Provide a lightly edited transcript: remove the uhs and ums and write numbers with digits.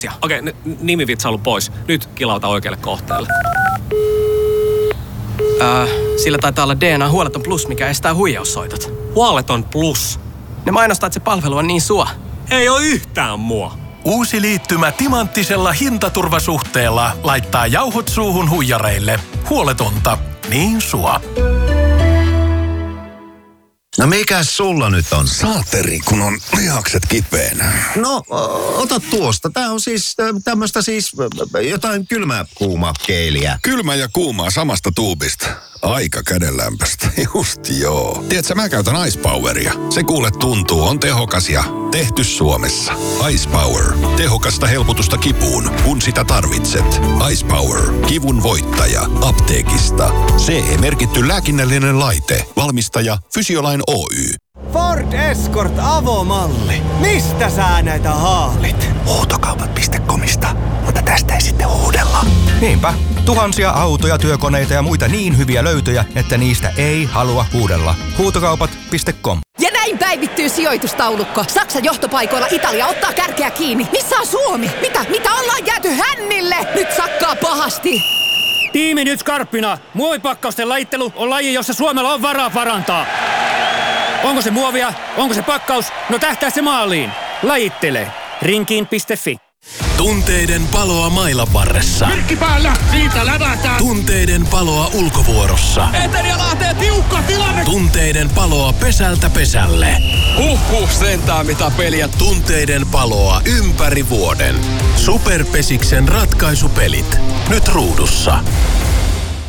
Okei, nimivitsailu pois. Nyt kilauta oikealle kohteelle. Sillä taitaa olla DNA Huoleton Plus, mikä estää huijaussoitot. Huoleton Plus? Ne mainostaa, että se palvelu on niin sua. Ei oo yhtään mua. Uusi liittymä timanttisella hintaturvasuhteella laittaa jauhot suuhun huijareille. Huoletonta, niin sua. No mikäs sulla nyt on? Saateri, kun on lihakset kipeänä. No, ota tuosta. Tää on siis tämmöstä jotain kylmää kuumaa keiliä. Kylmä ja kuumaa samasta tuubista. Aika kädenlämpöistä. Just joo. Tiedätkö, mä käytän Ice Poweria. Se kuule tuntuu, on tehokas ja tehty Suomessa. Ice Power. Tehokasta helpotusta kipuun, kun sitä tarvitset. Ice Power. Kivun voittaja. Apteekista. CE-merkitty lääkinnällinen laite. Valmistaja Fysiolain Oy. Ford Escort avomalli. Mistä sä näitä haalit? Huutokaupat.comista. Mutta tästä ei sitten huudella. Niinpä. Tuhansia autoja, työkoneita ja muita niin hyviä löytöjä, että niistä ei halua huudella. Huutokaupat.com. Ja näin päivittyy sijoitustaulukko. Saksan johtopaikoilla Italia ottaa kärkeä kiinni. Missä on Suomi? Mitä ollaan jääty hännille? Nyt sakkaa pahasti. Tiimi nyt skarppina. Muovipakkausten lajittelu on laji, jossa Suomella on varaa parantaa. Onko se muovia? Onko se pakkaus? No tähtää se maaliin. Lajittele. Rinkiin.fi. Tunteiden paloa mailan varressa. Merkki päällä! Siitä lävätään! Tunteiden paloa ulkovuorossa. Etelä Lahteen tiukka tilanne! Tunteiden paloa pesältä pesälle. Sentään mitä peliä. Tunteiden paloa ympäri vuoden. Superpesiksen ratkaisupelit. Nyt ruudussa.